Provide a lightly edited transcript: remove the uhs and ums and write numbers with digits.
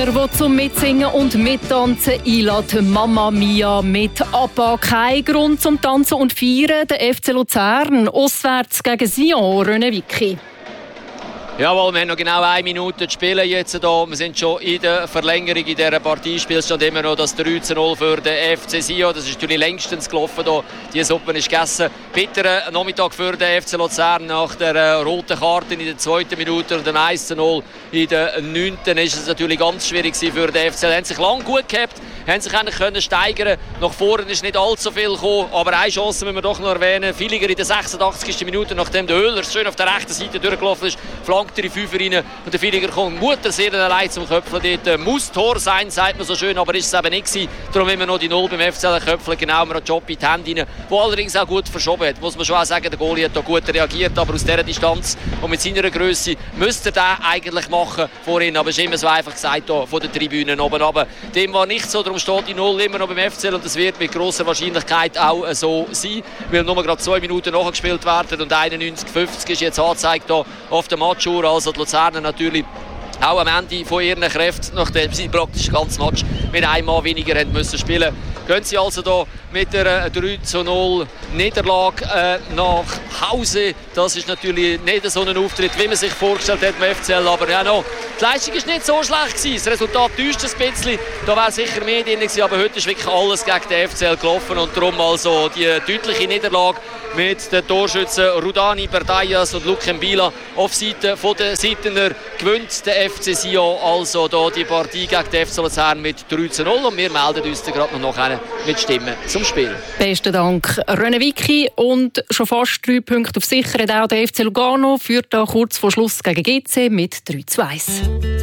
Lieder, die zum Mitsingen und Mittanzen einladen. Mamma Mia mit ABBA. Kein Grund zum Tanzen und Feiern. Der FC Luzern auswärts gegen Sion. René Wicki. Jawohl, wir haben noch genau 1 Minute zu spielen jetzt hier. Wir sind schon in der Verlängerung in dieser Partie. Spielstand immer noch das 3:0 für den FC Sion. Das ist natürlich längstens gelaufen hier. Die Suppe ist gegessen. Bitterer Nachmittag für den FC Luzern nach der roten Karte in der 2. Minute und dem 1:0 in der 9. ist es natürlich ganz schwierig für den FC. Sie haben sich lange gut gehabt, haben sich eigentlich können steigern. Nach vorne ist nicht allzu viel gekommen, aber eine Chance müssen wir doch noch erwähnen. Villiger in der 86. Minute, nachdem der Oehlers schön auf der rechten Seite durchgelaufen ist, flankt er die Fünfer rein und der Villiger kommt Mutter sehr allein zum Köpfeln. Dort muss Tor sein, sagt man so schön, aber ist es eben nicht gewesen. Darum immer noch die 0 beim FCL Köpfeln, genau einen Job in die Hände rein, der allerdings auch gut verschoben hat. Muss man schon auch sagen, der Goalie hat da gut reagiert, aber aus dieser Distanz und mit seiner Grösse müsste er das eigentlich machen vorhin, aber es ist immer so einfach gesagt hier von den Tribünen oben runter. Dem war nicht so, darum steht die 0 immer noch beim FCL und das wird mit grosser Wahrscheinlichkeit auch so sein, weil nur gerade 2 Minuten nachgespielt werden und 51:50 ist jetzt angezeigt hier auf der Matchuhr. Also die Luzerner natürlich auch am Ende von ihren Kräften, nachdem sie praktisch den ganzen Match mit einem Mann weniger haben müssen spielen, gehen sie also hier mit der 3:0 Niederlage nach Hause. Das ist natürlich nicht so ein Auftritt, wie man sich vorgestellt hat beim FCL, aber ja, no, die Leistung war nicht so schlecht gewesen. Das Resultat täuscht ein bisschen, da wäre sicher mehr drin gewesen, aber heute ist wirklich alles gegen den FCL gelaufen und darum also die deutliche Niederlage mit den Torschützen Rudani, Berdayas und Lukembila auf Seite der Seitener gewinnt der FC Sion also da die Partie gegen den FC Luzern mit 3:0 und wir melden uns gerade noch nachher mit Stimmen zum Spiel. Besten Dank, René Wicki. Und schon fast 3 Punkte auf sicher hat auch der FC Lugano, führt da kurz vor Schluss gegen GC mit 3:1.